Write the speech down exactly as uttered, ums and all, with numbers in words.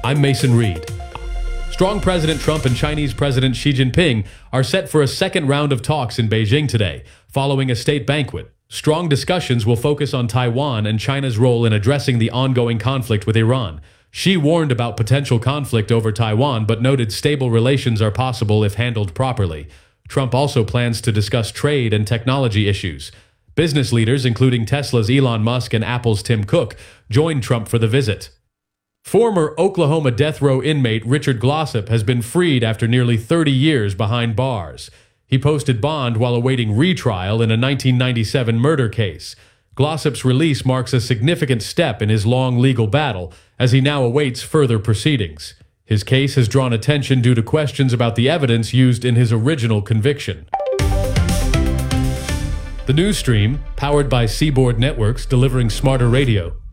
I'm Mason Reed. Strong President Trump and Chinese President Xi Jinping are set for a second round of talks in Beijing today, following a state banquet. Strong discussions will focus on Taiwan and China's role in addressing the ongoing conflict with Iran. Xi warned about potential conflict over Taiwan, but noted stable relations are possible if handled properly. Trump also plans to discuss trade and technology issues. Business leaders, including Tesla's Elon Musk and Apple's Tim Cook, joined Trump for the visit. Former Oklahoma death row inmate Richard Glossip has been freed after nearly thirty years behind bars. He posted bond while awaiting retrial in a nineteen ninety-seven murder case. Glossip's release marks a significant step in his long legal battle, as he now awaits further proceedings. His case has drawn attention due to questions about the evidence used in his original conviction. The news stream, powered by Seaboard Networks, delivering smarter radio.